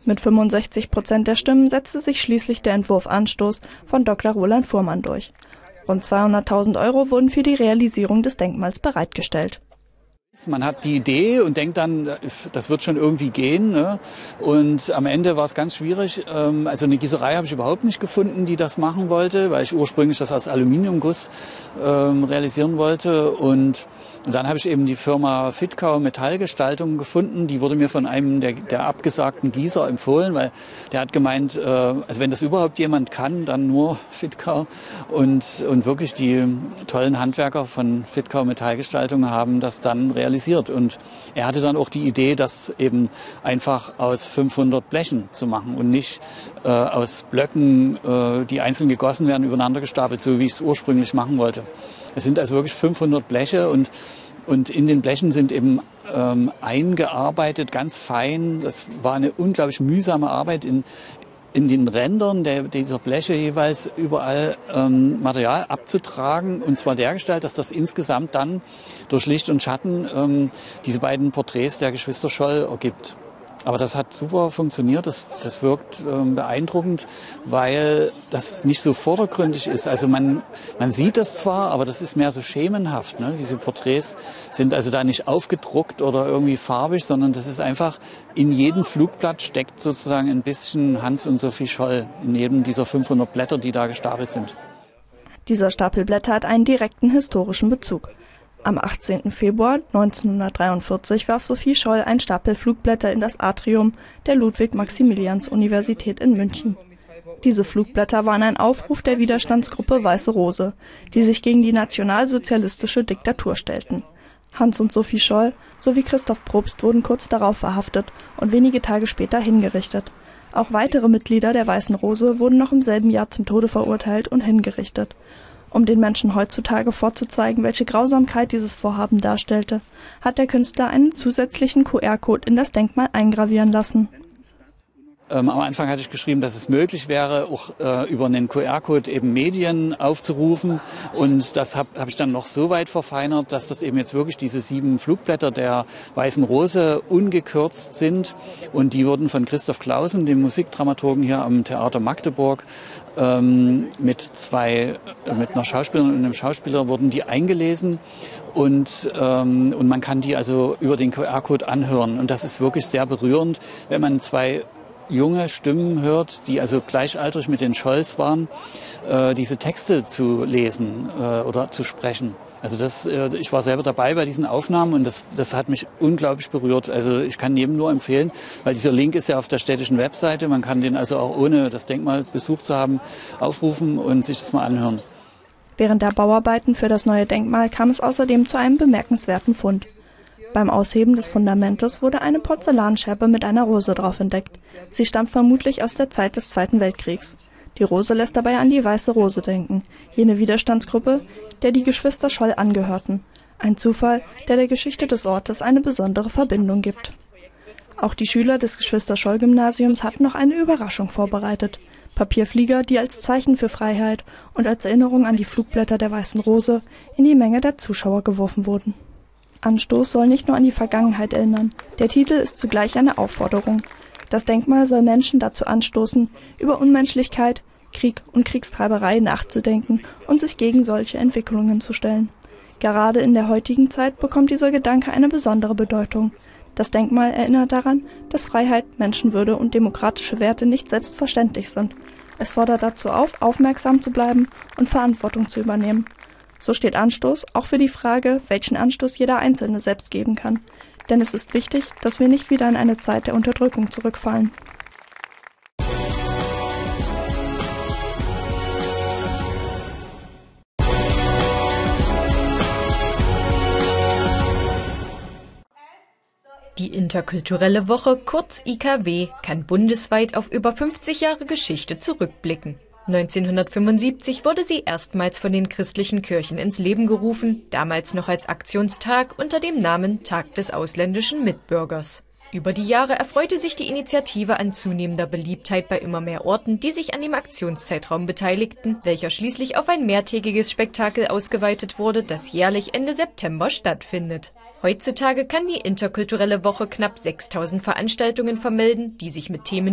Mit 65% der Stimmen setzte sich schließlich der Entwurf Anstoß von Dr. Roland Fuhrmann durch. Rund 200.000 € wurden für die Realisierung des Denkmals bereitgestellt. Man hat die Idee und denkt dann, das wird schon irgendwie gehen, ne? Und am Ende war es ganz schwierig. Also eine Gießerei habe ich überhaupt nicht gefunden, die das machen wollte, weil ich ursprünglich das aus Aluminiumguss realisieren wollte. Und dann habe ich eben die Firma Fittkau Metallgestaltung gefunden. Die wurde mir von einem der abgesagten Gießer empfohlen, weil der hat gemeint, also wenn das überhaupt jemand kann, dann nur Fittkau. Und wirklich die tollen Handwerker von Fittkau Metallgestaltung haben das dann realisiert. Und er hatte dann auch die Idee, das eben einfach aus 500 Blechen zu machen und nicht aus Blöcken, die einzeln gegossen werden, übereinander gestapelt, so wie ich es ursprünglich machen wollte. Es sind also wirklich 500 Bleche und in den Blechen sind eben eingearbeitet, ganz fein. Das war eine unglaublich mühsame Arbeit in den Rändern dieser Bleche jeweils überall Material abzutragen. Und zwar dergestalt, dass das insgesamt dann durch Licht und Schatten diese beiden Porträts der Geschwister Scholl ergibt. Aber das hat super funktioniert, das wirkt beeindruckend, weil das nicht so vordergründig ist. Also man sieht das zwar, aber das ist mehr so schemenhaft, ne? Diese Porträts sind also da nicht aufgedruckt oder irgendwie farbig, sondern das ist einfach, in jedem Flugblatt steckt sozusagen ein bisschen Hans und Sophie Scholl, in jedem dieser 500 Blätter, die da gestapelt sind. Dieser Stapel Blätter hat einen direkten historischen Bezug. Am 18. Februar 1943 warf Sophie Scholl einen Stapel Flugblätter in das Atrium der Ludwig-Maximilians-Universität in München. Diese Flugblätter waren ein Aufruf der Widerstandsgruppe Weiße Rose, die sich gegen die nationalsozialistische Diktatur stellten. Hans und Sophie Scholl sowie Christoph Probst wurden kurz darauf verhaftet und wenige Tage später hingerichtet. Auch weitere Mitglieder der Weißen Rose wurden noch im selben Jahr zum Tode verurteilt und hingerichtet. Um den Menschen heutzutage vorzuzeigen, welche Grausamkeit dieses Vorhaben darstellte, hat der Künstler einen zusätzlichen QR-Code in das Denkmal eingravieren lassen. Am Anfang hatte ich geschrieben, dass es möglich wäre, auch über einen QR-Code eben Medien aufzurufen. Und das hab ich dann noch so weit verfeinert, dass das eben jetzt wirklich diese 7 Flugblätter der Weißen Rose ungekürzt sind. Und die wurden von Christoph Clausen, dem Musikdramaturgen hier am Theater Magdeburg, mit einer Schauspielerin und einem Schauspieler wurden die eingelesen. Und man kann die also über den QR-Code anhören. Und das ist wirklich sehr berührend, wenn man 2 junge Stimmen hört, die also gleichaltrig mit den Scholls waren, diese Texte zu lesen oder zu sprechen. Also ich war selber dabei bei diesen Aufnahmen und das hat mich unglaublich berührt. Also ich kann jedem nur empfehlen, weil dieser Link ist ja auf der städtischen Webseite. Man kann den also auch ohne das Denkmal besucht zu haben aufrufen und sich das mal anhören. Während der Bauarbeiten für das neue Denkmal kam es außerdem zu einem bemerkenswerten Fund. Beim Ausheben des Fundamentes wurde eine Porzellanscherbe mit einer Rose drauf entdeckt. Sie stammt vermutlich aus der Zeit des Zweiten Weltkriegs. Die Rose lässt dabei an die Weiße Rose denken, jene Widerstandsgruppe, der die Geschwister Scholl angehörten. Ein Zufall, der der Geschichte des Ortes eine besondere Verbindung gibt. Auch die Schüler des Geschwister-Scholl-Gymnasiums hatten noch eine Überraschung vorbereitet. Papierflieger, die als Zeichen für Freiheit und als Erinnerung an die Flugblätter der Weißen Rose in die Menge der Zuschauer geworfen wurden. Anstoß soll nicht nur an die Vergangenheit erinnern. Der Titel ist zugleich eine Aufforderung. Das Denkmal soll Menschen dazu anstoßen, über Unmenschlichkeit, Krieg und Kriegstreiberei nachzudenken und sich gegen solche Entwicklungen zu stellen. Gerade in der heutigen Zeit bekommt dieser Gedanke eine besondere Bedeutung. Das Denkmal erinnert daran, dass Freiheit, Menschenwürde und demokratische Werte nicht selbstverständlich sind. Es fordert dazu auf, aufmerksam zu bleiben und Verantwortung zu übernehmen. So steht Anstoß auch für die Frage, welchen Anstoß jeder Einzelne selbst geben kann. Denn es ist wichtig, dass wir nicht wieder in eine Zeit der Unterdrückung zurückfallen. Die interkulturelle Woche, kurz IKW, kann bundesweit auf über 50 Jahre Geschichte zurückblicken. 1975 wurde sie erstmals von den christlichen Kirchen ins Leben gerufen, damals noch als Aktionstag unter dem Namen Tag des ausländischen Mitbürgers. Über die Jahre erfreute sich die Initiative an zunehmender Beliebtheit bei immer mehr Orten, die sich an dem Aktionszeitraum beteiligten, welcher schließlich auf ein mehrtägiges Spektakel ausgeweitet wurde, das jährlich Ende September stattfindet. Heutzutage kann die interkulturelle Woche knapp 6.000 Veranstaltungen vermelden, die sich mit Themen